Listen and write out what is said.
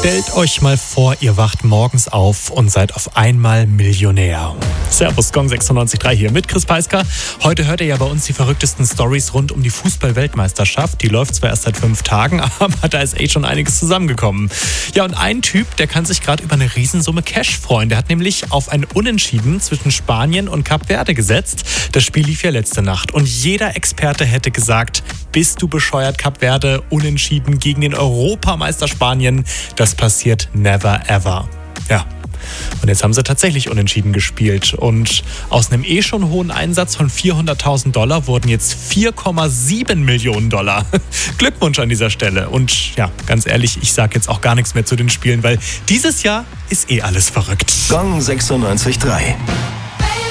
Stellt euch mal vor, ihr wacht morgens auf und seid auf einmal Millionär. Servus, Gong 96.3 hier mit Chris Peisker. Heute hört ihr ja bei uns die verrücktesten Stories rund um die Fußball-Weltmeisterschaft. Die läuft zwar erst seit 5 Tagen, aber da ist schon einiges zusammengekommen. Ja, und ein Typ, der kann sich gerade über eine Riesensumme Cash freuen. Der hat nämlich auf ein Unentschieden zwischen Spanien und Kap Verde gesetzt. Das Spiel lief ja letzte Nacht und jeder Experte hätte gesagt, bist du bescheuert, Kap Verde, Unentschieden gegen den Europameister Spanien. Das passiert never ever. Ja. Und jetzt haben sie tatsächlich unentschieden gespielt. Und aus einem schon hohen Einsatz von $400.000 wurden jetzt 4,7 Millionen Dollar. Glückwunsch an dieser Stelle. Und ja, ganz ehrlich, ich sage jetzt auch gar nichts mehr zu den Spielen, weil dieses Jahr ist alles verrückt. Gong 96.3